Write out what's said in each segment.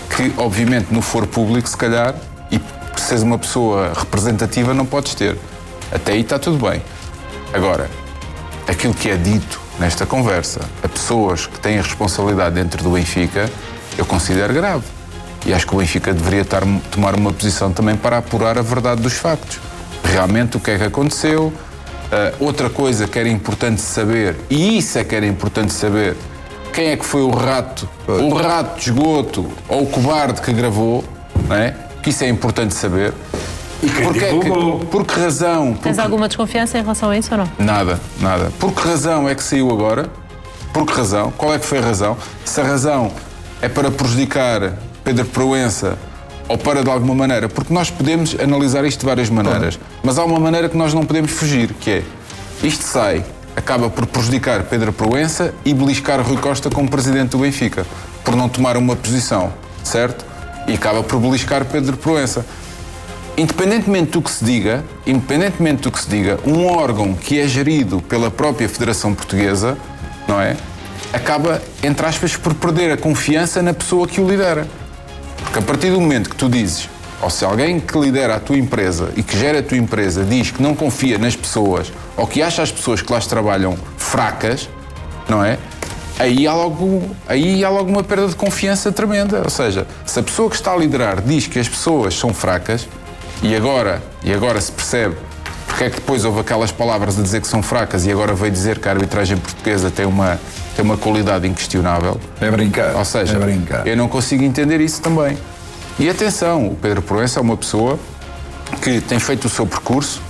que obviamente no foro público, se calhar, e por seres uma pessoa representativa não podes ter. Até aí está tudo bem. Agora, aquilo que é dito nesta conversa a pessoas que têm a responsabilidade dentro do Benfica, eu considero grave. E acho que o Benfica deveria tomar uma posição também para apurar a verdade dos factos. Realmente o que é que aconteceu. Outra coisa que era importante saber, e isso é que era importante saber, quem é que foi o rato de esgoto ou o cobarde que gravou, não é? Que isso é importante saber. E por que razão? Tens alguma desconfiança em relação a isso ou não? Nada. Por que razão é que saiu agora? Por que razão? Qual é que foi a razão? Se a razão é para prejudicar Pedro Proença ou para de alguma maneira, porque nós podemos analisar isto de várias maneiras, mas há uma maneira que nós não podemos fugir, que é, isto acaba por prejudicar Pedro Proença e beliscar Rui Costa como presidente do Benfica, por não tomar uma posição, certo? E acaba por beliscar Pedro Proença. Independentemente do que se diga, um órgão que é gerido pela própria Federação Portuguesa, não é? Acaba, entre aspas, por perder a confiança na pessoa que o lidera. Porque a partir do momento que tu dizes, ou se alguém que lidera a tua empresa e que gera a tua empresa diz que não confia nas pessoas ou que acha as pessoas que lá trabalham fracas, não é? Aí há logo uma perda de confiança tremenda. Ou seja, se a pessoa que está a liderar diz que as pessoas são fracas e agora se percebe porque é que depois houve aquelas palavras a dizer que são fracas e agora veio dizer que a arbitragem portuguesa tem uma qualidade inquestionável. É brincar. Ou seja, eu não consigo entender isso também. E atenção, o Pedro Proença é uma pessoa que tem feito o seu percurso,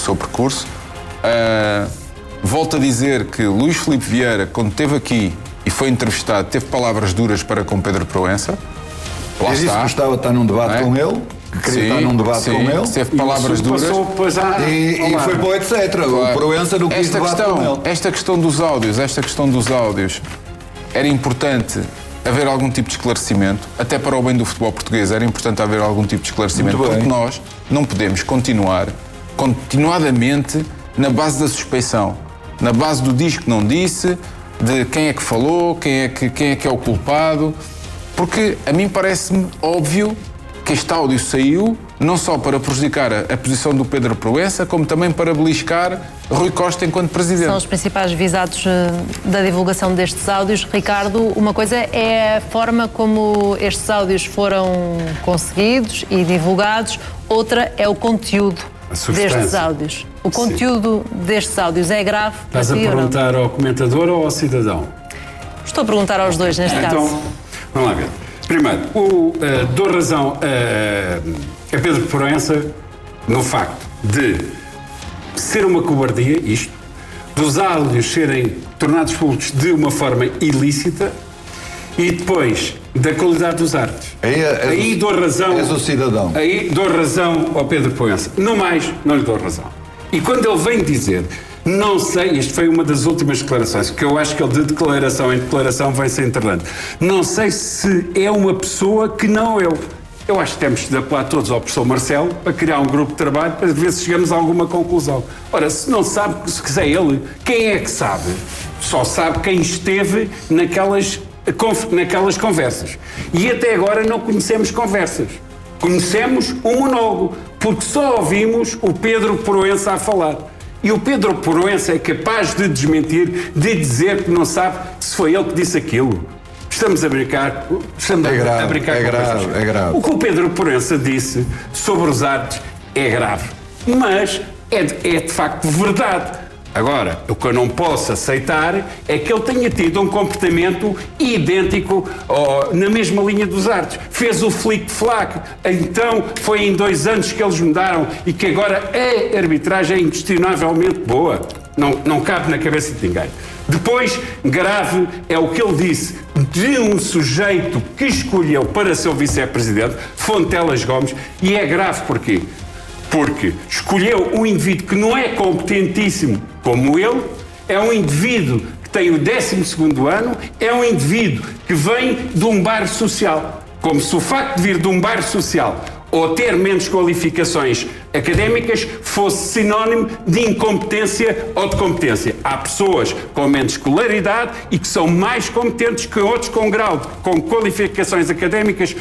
volto a dizer que Luís Filipe Vieira, quando esteve aqui e foi entrevistado, teve palavras duras para com Pedro Proença. Ele disse que gostava de estar num debate com ele, que queria estar num debate com ele. Teve palavras duras. E foi para o etc. Claro. O Proença não quis debate com ele. Esta questão dos áudios, era importante haver algum tipo de esclarecimento, até para o bem do futebol português, era importante haver algum tipo de esclarecimento, porque nós não podemos continuar continuadamente na base da suspeição, na base do diz que não disse, de quem é que falou, quem é que é o culpado, porque a mim parece-me óbvio que este áudio saiu não só para prejudicar a posição do Pedro Proença, como também para beliscar Rui Costa enquanto presidente. São os principais visados da divulgação destes áudios. Ricardo, uma coisa é a forma como estes áudios foram conseguidos e divulgados, outra é o conteúdo destes áudios. O conteúdo destes áudios é grave? Estás a perguntar ao comentador ou ao cidadão? Estou a perguntar aos dois neste caso. Então, vamos lá ver. Primeiro, dou razão a Pedro Proença no facto de ser uma cobardia, isto, dos áudios serem tornados públicos de uma forma ilícita e depois da qualidade dos árbitros. Aí dou razão. És o cidadão. Aí dou razão ao Pedro Proença. Não mais, não lhe dou razão. E quando ele vem dizer, não sei, isto foi uma das últimas declarações, que eu acho que ele de declaração em declaração vem-se enterrando. Não sei se é uma pessoa que não eu. Eu acho que temos de apelar todos ao professor Marcelo para criar um grupo de trabalho para ver se chegamos a alguma conclusão. Ora, se não sabe, se quiser ele, quem é que sabe? Só sabe quem esteve naquelas conversas. E até agora não conhecemos conversas. Conhecemos um monólogo, porque só ouvimos o Pedro Proença a falar. E o Pedro Proença é capaz de desmentir, de dizer que não sabe se foi ele que disse aquilo. Estamos a brincar. É grave. O que o Pedro Proença disse sobre os árbitros é grave. Mas é de facto verdade. Agora, o que eu não posso aceitar é que ele tenha tido um comportamento idêntico na mesma linha dos árbitros. Fez o flic-flac. Então, foi em 2 anos que eles mudaram e que agora a arbitragem é inquestionavelmente boa. Não cabe na cabeça de ninguém. Depois, grave é o que ele disse de um sujeito que escolheu para ser o vice-presidente, Fontelas Gomes, e é grave porquê? Porque escolheu um indivíduo que não é competentíssimo como ele, é um indivíduo que tem o 12º ano, é um indivíduo que vem de um bairro social. Como se o facto de vir de um bairro social ou ter menos qualificações académicas fosse sinónimo de incompetência ou de competência. Há pessoas com menos escolaridade e que são mais competentes que outros com qualificações académicas